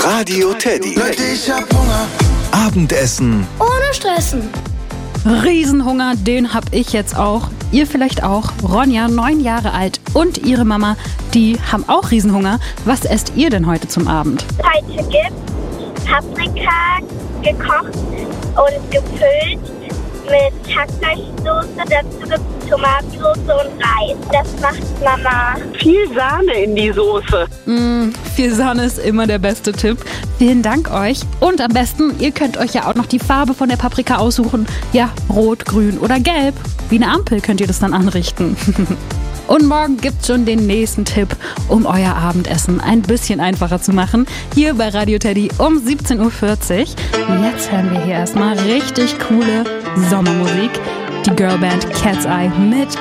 Radio Teddy. Leute, ich hab Hunger. Abendessen Ohne Stressen. Riesenhunger, den hab ich jetzt auch. Ihr vielleicht auch. Ronja, 9 Jahre alt, und ihre Mama, die haben auch Riesenhunger. Was esst ihr denn heute zum Abend? Heute gibt's Paprika gekocht und gefüllt mit Hackfleischsoße. Dazu gibt's Tomatensoße und Reis. Das macht Mama. Viel Sahne in die Soße. Viel Sahne ist immer der beste Tipp. Vielen Dank euch. Und am besten, ihr könnt euch ja auch noch die Farbe von der Paprika aussuchen. Ja, rot, grün oder gelb. Wie eine Ampel könnt ihr das dann anrichten. Und morgen gibt's schon den nächsten Tipp, um euer Abendessen ein bisschen einfacher zu machen. Hier bei Radio Teddy um 17.40 Uhr. Jetzt hören wir hier erstmal richtig coole Sommermusik. Die Girlband Cat's Eye mit